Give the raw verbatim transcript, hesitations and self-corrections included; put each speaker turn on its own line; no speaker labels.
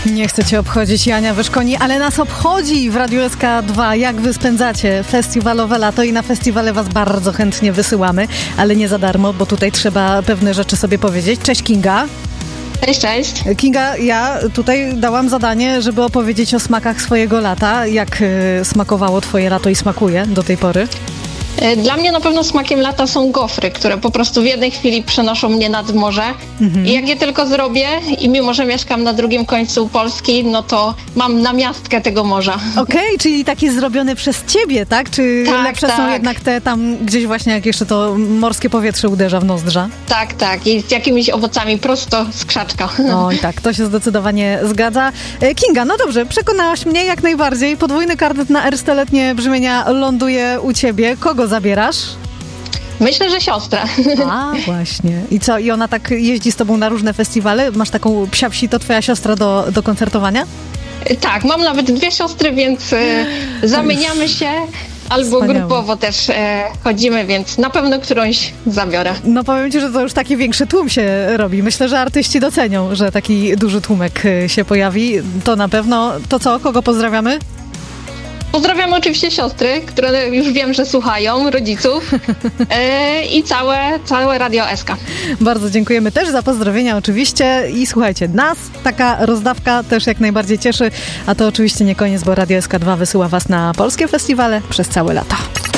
Nie chcę cię obchodzić, Jania Wyszkoni, ale nas obchodzi w Radiu S K dwa. Jak wy spędzacie festiwalowe lato i na festiwale was bardzo chętnie wysyłamy, ale nie za darmo, bo tutaj trzeba pewne rzeczy sobie powiedzieć. Cześć Kinga.
Cześć, cześć.
Kinga, ja tutaj dałam zadanie, żeby opowiedzieć o smakach swojego lata. Jak y, smakowało twoje lato i smakuje do tej pory?
Dla mnie na pewno smakiem lata są gofry, które po prostu w jednej chwili przenoszą mnie nad morze. Mhm. I jak je tylko zrobię i mimo, że mieszkam na drugim końcu Polski, no to mam namiastkę tego morza.
Okej, okay, czyli takie zrobione przez ciebie, tak? Czy
tak,
lepsze
tak.
są jednak te tam gdzieś właśnie, jak jeszcze to morskie powietrze uderza w nozdrza?
Tak, tak. I z jakimiś owocami prosto z krzaczka.
Oj tak, to się zdecydowanie zgadza. Kinga, no dobrze, przekonałaś mnie jak najbardziej. Podwójny karnet na ersteletnie brzmienia ląduje u ciebie. Kogo zabierasz?
Myślę, że siostrę.
A, właśnie. I co? I ona tak jeździ z tobą na różne festiwale? Masz taką psia-wsi, to twoja siostra do, do koncertowania?
Tak, mam nawet dwie siostry, więc e, zamieniamy się. Albo Wspaniałe. Grupowo też e, chodzimy, więc na pewno którąś zabiorę.
No powiem ci, że to już taki większy tłum się robi. Myślę, że artyści docenią, że taki duży tłumek się pojawi. To na pewno. To co? Kogo pozdrawiamy?
Pozdrawiam oczywiście siostry, które już wiem, że słuchają, rodziców yy, i całe, całe Radio S K.
Bardzo dziękujemy też za pozdrowienia oczywiście i słuchajcie, nas taka rozdawka też jak najbardziej cieszy, a to oczywiście nie koniec, bo Radio S K dwa wysyła was na polskie festiwale przez całe lato.